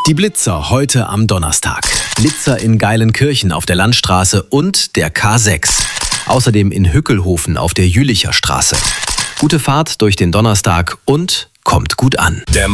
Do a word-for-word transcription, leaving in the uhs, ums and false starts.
Die Blitzer heute am Donnerstag. Blitzer in Geilenkirchen auf der Landstraße und der K sechs. Außerdem in Hückelhofen auf der Jülicher Straße. Gute Fahrt durch den Donnerstag und kommt gut an. Der